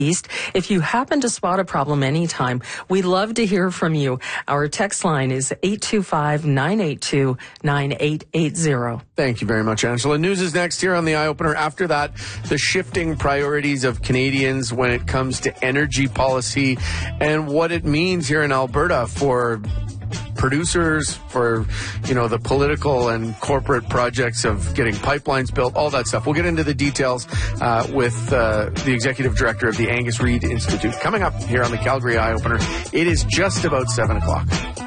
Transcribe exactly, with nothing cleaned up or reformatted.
East. If you happen to spot a problem anytime, we love to hear from you. Our text line is eight two five, nine eight two, nine eight eight zero. Thank you very much, Angela. News is next here on the Eye Opener. After that, the shifting priorities of Canadians when it comes to energy policy and what it means here in Alberta for producers, for, you know, the political and corporate projects of getting pipelines built, all that stuff. We'll get into the details uh, with uh, the executive director of the Angus Reid Institute coming up here on the Calgary Eye Opener. It is just about seven o'clock.